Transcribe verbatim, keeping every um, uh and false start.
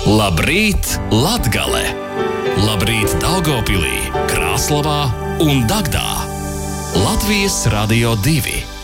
Labrīt, Latgale! Labrīt, Daugavpilī, Krāslavā un Dagdā! Latvijas Radio divi.